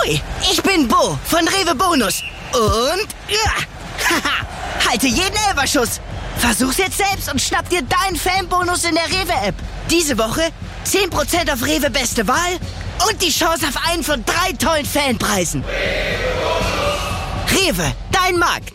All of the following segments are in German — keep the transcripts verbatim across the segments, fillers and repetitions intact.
Hoi, ich bin Bo von Rewe Bonus. Und ja, haha, halte jeden Elferschuss. Versuch's jetzt selbst und schnapp dir deinen Fanbonus in der Rewe-App. Diese Woche zehn Prozent auf Rewe Beste Wahl und die Chance auf einen von drei tollen Fanpreisen. Rewe, dein Markt.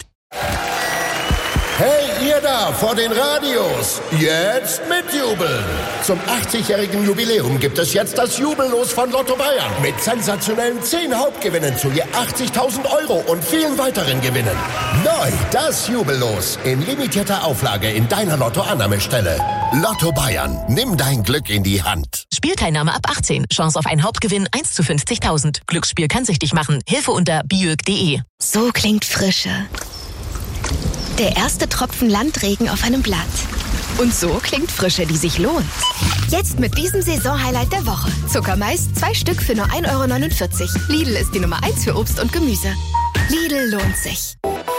Hey, ihr da vor den Radios, jetzt mitjubeln. Zum achtzigjährigen Jubiläum gibt es jetzt das Jubellos von Lotto Bayern. Mit sensationellen zehn Hauptgewinnen zu je achtzigtausend Euro und vielen weiteren Gewinnen. Neu, das Jubellos in limitierter Auflage in deiner Lotto-Annahmestelle. Lotto Bayern, nimm dein Glück in die Hand. Spielteilnahme ab achtzehn. Chance auf einen Hauptgewinn eins zu fünfzigtausend. Glücksspiel kann süchtig machen. Hilfe unter biög punkt de. So klingt Frische. Der erste Tropfen Landregen auf einem Blatt. Und so klingt Frische, die sich lohnt. Jetzt mit diesem Saisonhighlight der Woche. Zuckermais, zwei Stück für nur ein Euro neunundvierzig. Lidl ist die Nummer eins für Obst und Gemüse. Lidl lohnt sich.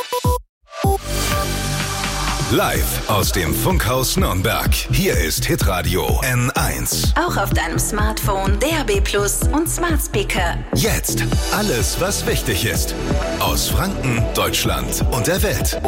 Live aus dem Funkhaus Nürnberg. Hier ist Hitradio N eins. Auch auf deinem Smartphone, D A B Plus und Smart Speaker. Jetzt alles, was wichtig ist. Aus Franken, Deutschland und der Welt.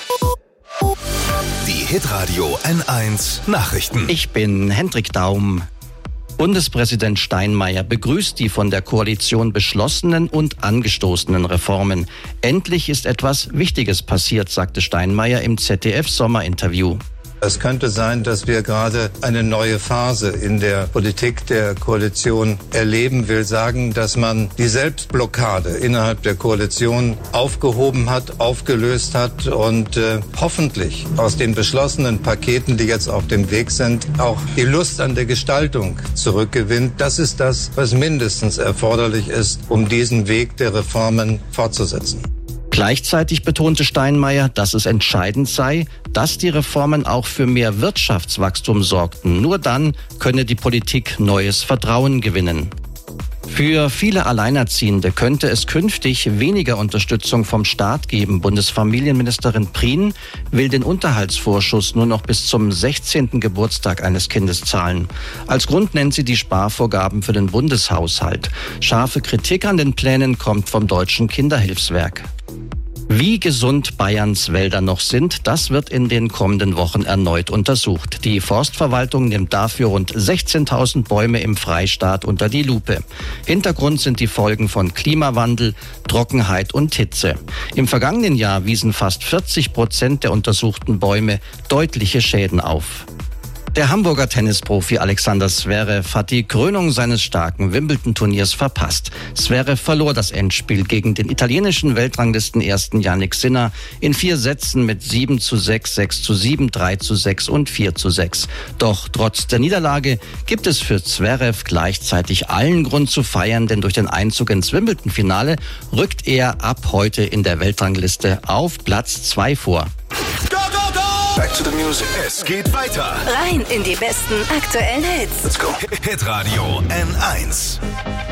Die Hitradio N eins Nachrichten. Ich bin Hendrik Daum. Bundespräsident Steinmeier begrüßt die von der Koalition beschlossenen und angestoßenen Reformen. Endlich ist etwas Wichtiges passiert, sagte Steinmeier im Z D F-Sommerinterview. Es könnte sein, dass wir gerade eine neue Phase in der Politik der Koalition erleben. Will sagen, dass man die Selbstblockade innerhalb der Koalition aufgehoben hat, aufgelöst hat und äh, hoffentlich aus den beschlossenen Paketen, die jetzt auf dem Weg sind, auch die Lust an der Gestaltung zurückgewinnt. Das ist das, was mindestens erforderlich ist, um diesen Weg der Reformen fortzusetzen. Gleichzeitig betonte Steinmeier, dass es entscheidend sei, dass die Reformen auch für mehr Wirtschaftswachstum sorgten. Nur dann könne die Politik neues Vertrauen gewinnen. Für viele Alleinerziehende könnte es künftig weniger Unterstützung vom Staat geben. Bundesfamilienministerin Prien will den Unterhaltsvorschuss nur noch bis zum sechzehnten Geburtstag eines Kindes zahlen. Als Grund nennt sie die Sparvorgaben für den Bundeshaushalt. Scharfe Kritik an den Plänen kommt vom Deutschen Kinderhilfswerk. Wie gesund Bayerns Wälder noch sind, das wird in den kommenden Wochen erneut untersucht. Die Forstverwaltung nimmt dafür rund sechzehntausend Bäume im Freistaat unter die Lupe. Hintergrund sind die Folgen von Klimawandel, Trockenheit und Hitze. Im vergangenen Jahr wiesen fast vierzig Prozent der untersuchten Bäume deutliche Schäden auf. Der Hamburger Tennisprofi Alexander Zverev hat die Krönung seines starken Wimbledon-Turniers verpasst. Zverev verlor das Endspiel gegen den italienischen Weltranglistenersten Jannik Sinner in vier Sätzen mit sieben zu sechs, sechs zu sieben, drei zu sechs und vier zu sechs. Doch trotz der Niederlage gibt es für Zverev gleichzeitig allen Grund zu feiern, denn durch den Einzug ins Wimbledon-Finale rückt er ab heute in der Weltrangliste auf Platz zwei vor. Back to the music. Es geht weiter. Rein in die besten aktuellen Hits. Let's go. Hitradio N eins.